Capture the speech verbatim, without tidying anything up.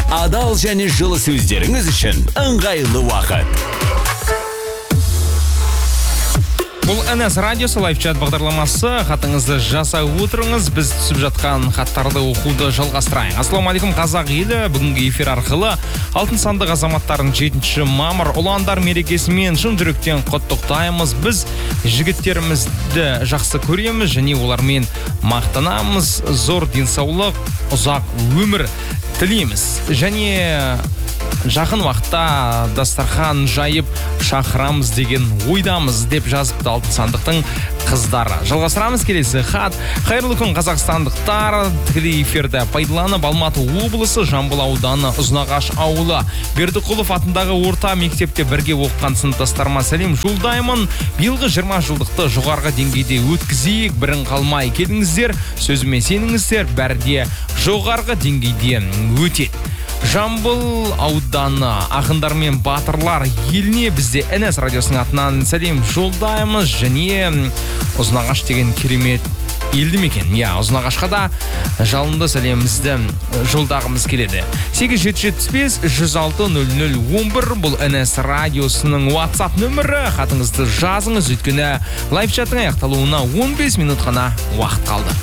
Адал және жылы сөздеріңіз үшін ыңғайлы уақыт. Бұл эн эс радиосы лайфчат бағдарламасы. Хатыңызды жасай отырыңыз. Біз түсіп жатқан хаттарды оқуды жалғастырайық. Ассалаумағалейкум қазақ елі. Бүгінгі эфир арқылы алтын сандық азаматтардың жетінші мамыр ұландар мерекесімен шын жүректен құттықтаймыз. Біз жігіттерімізді жақсы көреміз және олармен мақтанамыз. Зор денсаулық, ұзақ өмір тілейміз. Және жақын уақытта дастархан жайып шақырамыз деген ойдамыз деп жазыпты алтын сандықтың қыздары. Жалғастырамыз келесі хат. Қайырлы күн қазақстандықтар. Тікелей эфирді пайдаланып Алматы облысы Жамбыл ауданы Ұзынағаш ауылы Бердіқұлов атындағы орта мектепте бірге оқыған сыныптастарыма сәлем жолдаймын. Биылғы жиырма жылдықты жоғарғы деңгейде өткізейік. Бірін қалмай келіңіздер, сөзіме сеніңіздер, бәрде жоғарғы деңгейде өтеді. Жамбыл ауданы ақындар мен батырлар еліне бізде эн эс радиосының атынан сәлем жолдаймыз. Және Ұзынағаш деген керемет елді мекен. Я, Ұзынағашқа да жалынды сәлемімізді жолдағымыз келеді. сегіз жеті жетпіс бес жүз алты нөл нөл он бір бұл эн эс радиосының WhatsApp нөмірі. Хатыңызды жазыңыз, өйткені лайфчаттың аяқталуына он бес минут қана уақыт қалды.